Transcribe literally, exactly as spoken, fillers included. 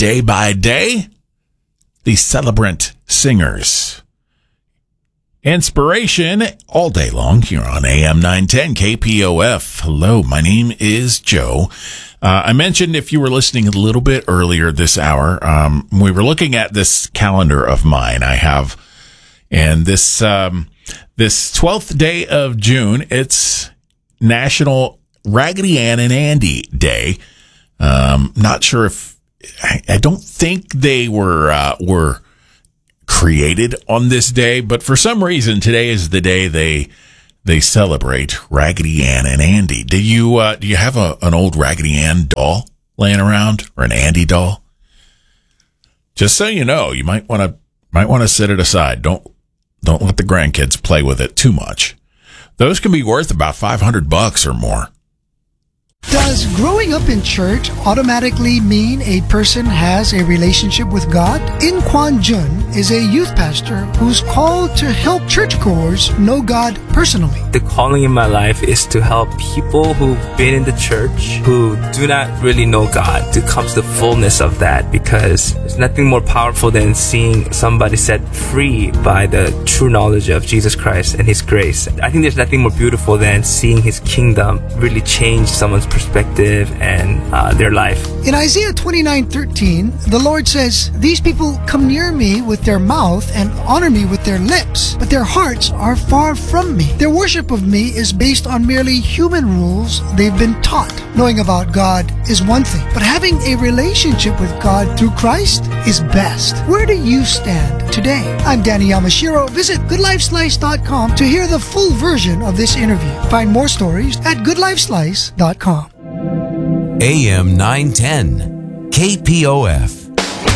Day by Day, the Celebrant Singers. Inspiration all day long here on A M nine ten K P O F. Hello, my name is Joe. Uh, I mentioned if you were listening a little bit earlier this hour, um, we were looking at this calendar of mine I have, and this um, this twelfth day of June, it's National Raggedy Ann and Andy Day. Um, not sure if I, I don't think they were uh, were. created on this day, but for some reason today is the day they they celebrate Raggedy Ann and Andy. Do you uh, do you have a, an old Raggedy Ann doll laying around, or an Andy doll? Just so you know, you might want to might want to set it aside. Don't don't let the grandkids play with it too much. Those can be worth about five hundred bucks or more. Does growing up in church automatically mean a person has a relationship with God? In Kwan Jun is a youth pastor who's called to help churchgoers know God personally. The calling in my life is to help people who've been in the church who do not really know God to come to the fullness of that, because there's nothing more powerful than seeing somebody set free by the true knowledge of Jesus Christ and His grace. I think there's nothing more beautiful than seeing His kingdom really change someone's perspective and uh, their life. In Isaiah twenty-nine thirteen, the Lord says, "These people come near me with their mouth and honor me with their lips, but their hearts are far from me. Their worship of me is based on merely human rules they've been taught. Knowing about God is one thing, but having a relationship with God through Christ is best." Where do you stand today? I'm Danny Yamashiro. Visit good life slice dot com to hear the full version of this interview. Find more stories at good life slice dot com. A M nine ten, K P O F.